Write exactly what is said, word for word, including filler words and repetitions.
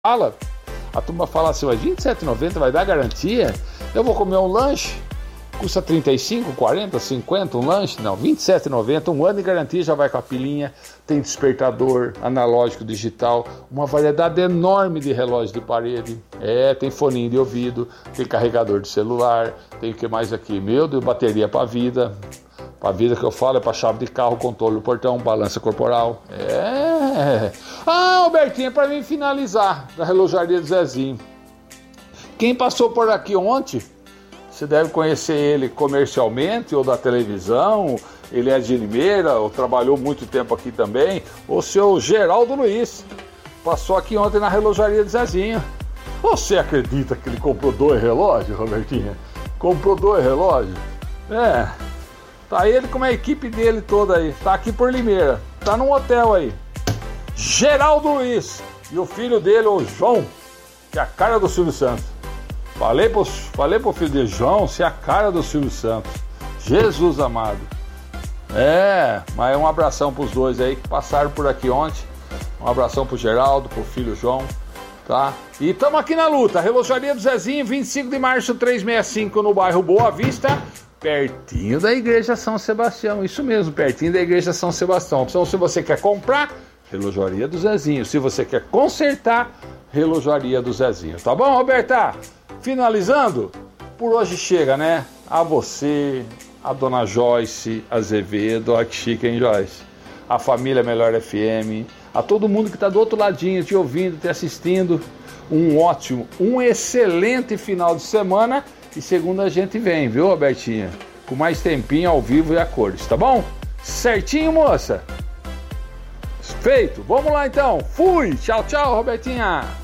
fala, a turma fala assim, mas vinte e sete reais e noventa centavos vai dar garantia? Eu vou comer um lanche, custa trinta e cinco, quarenta, cinquenta um lanche? Não, vinte e sete reais e noventa centavos, um ano de garantia, já vai com a pilinha, tem despertador, analógico, digital, uma variedade enorme de relógio de parede, é, tem foninho de ouvido, tem carregador de celular, tem o que mais aqui? Meu Deus, bateria para vida, para vida que eu falo, é para chave de carro, controle do portão, balança corporal, é... Ah, Albertinho, é para mim finalizar, da relojaria do Zezinho. Quem passou por aqui ontem, você deve conhecer ele comercialmente ou da televisão, ele é de Limeira, ou trabalhou muito tempo aqui também, o seu Geraldo Luiz, passou aqui ontem na relojaria do Zezinho. Você acredita que ele comprou dois relógios, Robertinha? Comprou dois relógios? É, tá ele com a equipe dele toda aí, tá aqui por Limeira, tá num hotel aí. Geraldo Luiz e o filho dele, o João, que é a cara do Silvio Santos. Falei pro, falei pro filho dele, João, você é a cara do Silvio Santos. Jesus amado. É, mas um abração pros dois aí que passaram por aqui ontem. Um abração pro Geraldo, pro filho João, tá? E tamo aqui na luta, relojaria do Zezinho, vinte e cinco de março, trezentos e sessenta e cinco, no bairro Boa Vista, pertinho da Igreja São Sebastião. Isso mesmo, pertinho da Igreja São Sebastião. Então, se você quer comprar, relojaria do Zezinho. Se você quer consertar, relojaria do Zezinho. Tá bom, Roberta? Finalizando, por hoje chega, né? A você, a dona Joyce Azevedo, a que chique, hein, Joyce? A família Melhor F M, a todo mundo que tá do outro ladinho, te ouvindo, te assistindo. Um ótimo, um excelente final de semana. E segunda a gente vem, viu, Robertinha? Com mais tempinho ao vivo e a cores, tá bom? Certinho, moça? Feito, vamos lá então, fui, tchau, tchau, Robertinha.